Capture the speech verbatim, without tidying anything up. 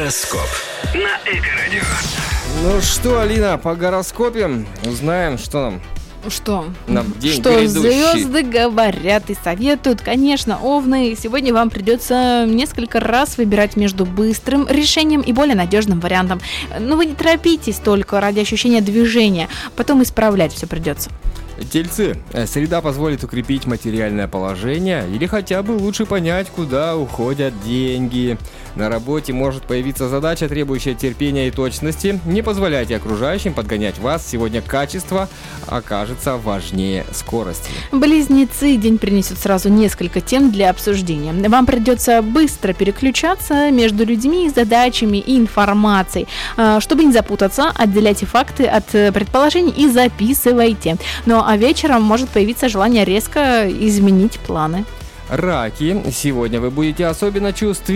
Гороскоп на Эко-радио. Ну что, Алина, по гороскопе узнаем, что нам. Что? Нам день Что грядущий. звезды говорят и советуют? Конечно, овны, сегодня вам придется несколько раз выбирать между быстрым решением и более надежным вариантом. Но вы не торопитесь только ради ощущения движения, потом исправлять все придется. Тельцы, среда позволит укрепить материальное положение или хотя бы лучше понять, куда уходят деньги. На работе может появиться задача, требующая терпения и точности. Не позволяйте окружающим подгонять вас. Сегодня качество окажется важнее скорости. Близнецы, день принесет сразу несколько тем для обсуждения. Вам придется быстро переключаться между людьми, задачами и информацией. Чтобы не запутаться, отделяйте факты от предположений и записывайте. Ну а вечером может появиться желание резко изменить планы. Раки, сегодня вы будете особенно чувствительны.